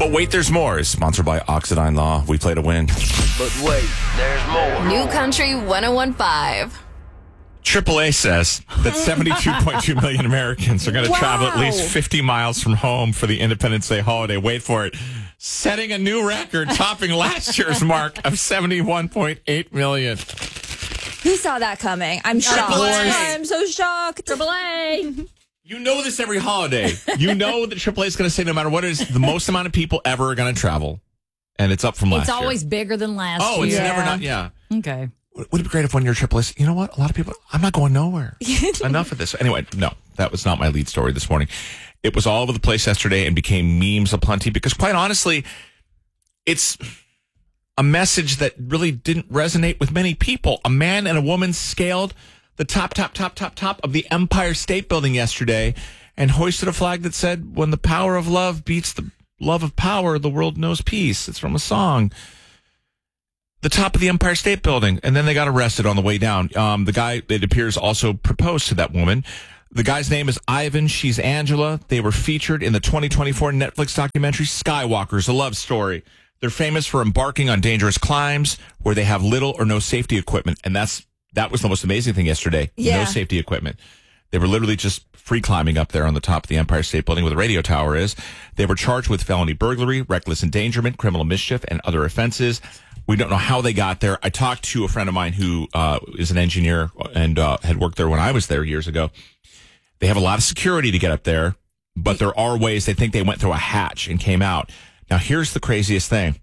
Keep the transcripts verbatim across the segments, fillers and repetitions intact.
But wait, there's more is sponsored by Oxidine Law. We play to win. But wait, there's more. New Country one oh one point five. triple A says that seventy-two point two million Americans are going to Wow. travel at least fifty miles from home for the Independence Day holiday. Wait for it. Setting a new record, topping last year's mark of seventy-one point eight million. Who saw that coming? I'm shocked. Triple A. I'm so shocked. Triple A. You know this every holiday. You know that triple A is going to say no matter what it is, the most amount of people ever are going to travel. And it's up from last It's year. always bigger than last Oh, year. it's Yeah. never not, yeah. Okay. Would it be great if one year triple A, you know what? A lot of people, I'm not going nowhere. Enough of this. Anyway, no, that was not my lead story this morning. It was all over the place yesterday and became memes aplenty because quite honestly, it's a message that really didn't resonate with many people. A man and a woman scaled the top, top, top, top, top of the Empire State Building yesterday and hoisted a flag that said, when the power of love beats the love of power, the world knows peace. It's from a song. The top of the Empire State Building. And then they got arrested on the way down. Um, the guy, it appears, also proposed to that woman. The guy's name is Ivan. She's Angela. They were featured in the twenty twenty-four Netflix documentary Skywalkers, a love story. They're famous for embarking on dangerous climbs where they have little or no safety equipment. And that's that was the most amazing thing yesterday. Yeah. No safety equipment. They were literally just free climbing up there on the top of the Empire State Building where the radio tower is. They were charged with felony burglary, reckless endangerment, criminal mischief, and other offenses. We don't know how they got there. I talked to a friend of mine who uh, is an engineer and uh, had worked there when I was there years ago. They have a lot of security to get up there, but there are ways. They think they went through a hatch and came out. Now, here's the craziest thing.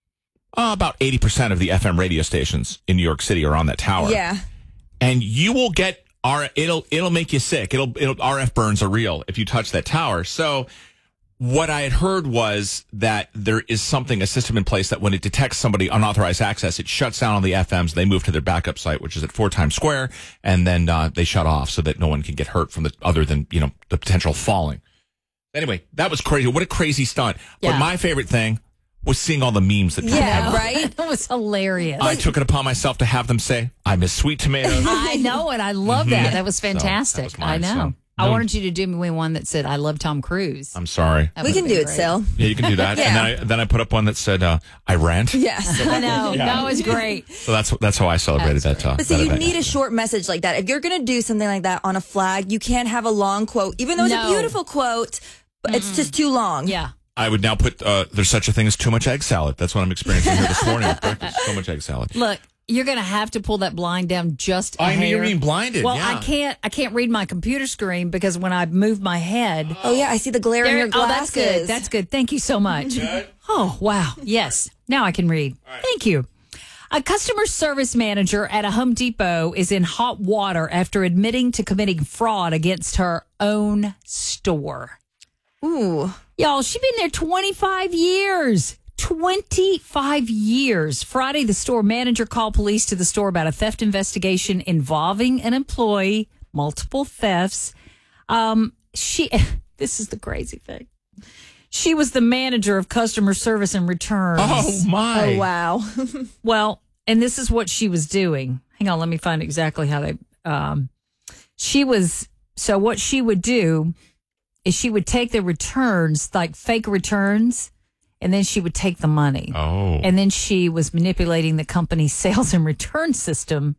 Uh, about eighty percent of the F M radio stations in New York City are on that tower. Yeah. And you will get R. It'll it'll make you sick. It'll it'll R F burns are real if you touch that tower. So what I had heard was that there is something, a system in place that when it detects somebody unauthorized access, it shuts down on the F Ms. They move to their backup site, which is at Four Times Square, and then uh, they shut off so that no one can get hurt from the other than you know the potential falling. Anyway, that was crazy. What a crazy stunt! Yeah. But my favorite thing was seeing all the memes that come Yeah, out. right? That was hilarious. I took it upon myself to have them say, "I miss sweet tomatoes." I know it. I love that. That was So, that fantastic. was mine, I know. so- I wanted you to do me one that said, I love Tom Cruise. I'm sorry. That We would've can do been it great. still. Yeah, you can do that. Yeah. And then I, then I put up one that said, uh, "I rant." Yes. I know. Yeah. That was great. So that's that's how I celebrated That's that. Uh, But see, that you event. need a short message like that. If you're going to do something like that on a flag, you can't have a long quote, even though it's No. a beautiful quote, but it's just too long. Yeah. I would now put, uh, there's such a thing as too much egg salad. That's what I'm experiencing here this morning with breakfast. So much egg salad. Look, you're going to have to pull that blind down just a I mean, hair. you're being blinded. Well, yeah. I can't. I can't read my computer screen because when I move my head, Oh, yeah, I see the glare in there- your oh, glasses. that's good. That's good. Thank you so much. Oh, wow. Yes. Now I can read. Thank you. A customer service manager at a Home Depot is in hot water after admitting to committing fraud against her own store. Ooh. Y'all, she's been there twenty-five years. twenty-five years. Friday, the store manager called police to the store about a theft investigation involving an employee, multiple thefts. Um, she, this is the crazy thing. She was the manager of customer service and returns. Oh, my. Oh, wow. Well, and this is what she was doing. Hang on, let me find exactly how they. Um, she was so what she would do is she would take the returns, like fake returns, and then she would take the money. Oh. And then she was manipulating the company's sales and return system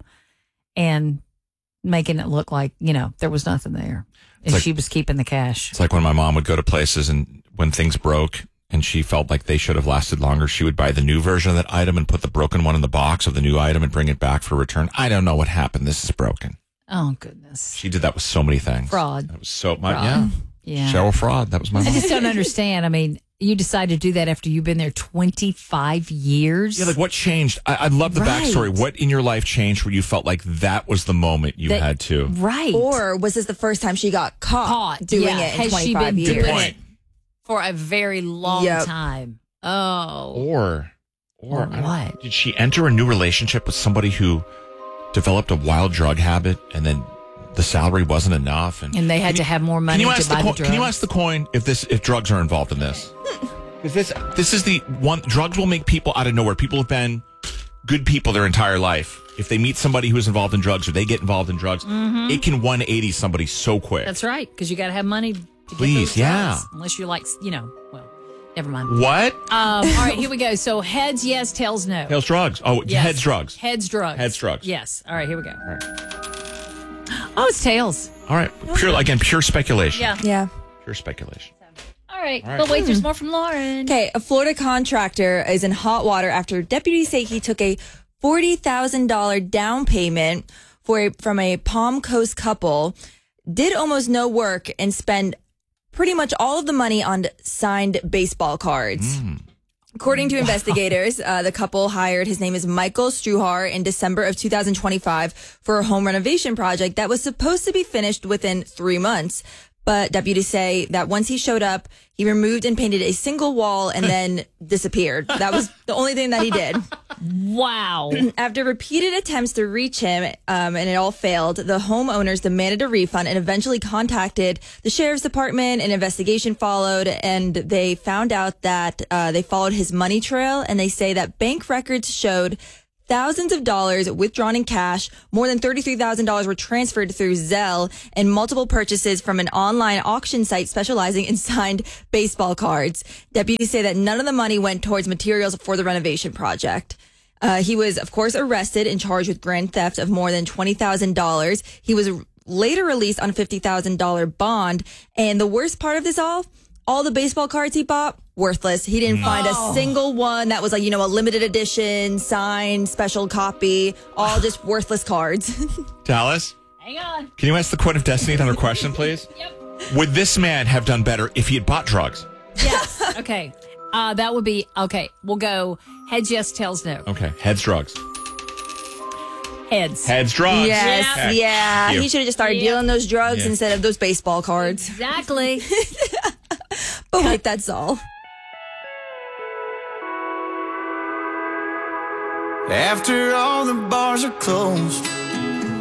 and making it look like, you know, there was nothing there. And like- she was keeping the cash. It's like when my mom would go to places and when things broke and she felt like they should have lasted longer, she would buy the new version of that item and put the broken one in the box of the new item and bring it back for return. I don't know what happened. This is broken. Oh, goodness. She did that with so many things. Fraud. That was so much. Fraud. Yeah. Yeah. Cheryl Fraud. That was my I mom. just don't understand. I mean, you decided to do that after you've been there twenty-five years. Yeah, like what changed? I, I love the Right. backstory. What in your life changed where you felt like that was the moment you That- had to? Right. Or was this the first time she got caught, Caught, doing yeah. it in Has she twenty-five been years? doing Good it? point. For a very long Yep. time. Oh. Or, or, Or I don't- what? Did she enter a new relationship with somebody who developed a wild drug habit and then the salary wasn't enough? And, And they had Can to you- have more money Can you to ask buy the the coin? drugs. Can you ask the coin if this if drugs are involved in this? Because this this is the one. Drugs will make people out of nowhere. People have been good people their entire life. If they meet somebody who's involved in drugs or they get involved in drugs, it can one eighty somebody so quick. That's right, because you got to have money to Please, get those yeah. drugs. Unless you're like, you know, well. Never mind. What? Um, all right, here we go. So heads, yes. Tails, no. Tails drugs. Oh, Yes. heads drugs. Heads, drugs. Heads, drugs. Yes. All right, here we go. All right. Oh, it's tails. All right. Pure, again, pure speculation. Yeah. Yeah. Pure speculation. All right. All right. But wait, there's more from Lauren. Okay, a Florida contractor is in hot water after deputies say he took a forty thousand dollars down payment for a, from a Palm Coast couple, did almost no work, and spent pretty much all of the money on signed baseball cards. Mm. According to investigators, uh, the couple hired, his name is Michael Struhar, in December of two thousand twenty-five for a home renovation project that was supposed to be finished within three months. But deputies say that once he showed up, he removed and painted a single wall and then disappeared. That was the only thing that he did. Wow. After repeated attempts to reach him, um, and it all failed, the homeowners demanded a refund and eventually contacted the sheriff's department. An investigation followed, and they found out that uh, they followed his money trail, and they say that bank records showed thousands of dollars withdrawn in cash. More than thirty-three thousand dollars were transferred through Zelle, and multiple purchases from an online auction site specializing in signed baseball cards. Deputies say that none of the money went towards materials for the renovation project. Uh, he was, of course, arrested and charged with grand theft of more than twenty thousand dollars. He was later released on a fifty thousand dollars bond. And the worst part of this all, all the baseball cards he bought, worthless. He didn't find a single one that was like, you know, a limited edition, signed, special copy, all just worthless cards. Dallas, Hang on. can you ask the Court of Destiny another question, please? Yep. Would this man have done better if he had bought drugs? Yes. Okay. Uh, that would be, okay, we'll go heads, yes, tails, no. Okay. Heads drugs. Heads. Heads drugs. Yes, Okay. yeah. You. He should have just started Yeah. dealing those drugs Yeah. instead of those baseball cards. Exactly. But wait, that's all. After all the bars are closed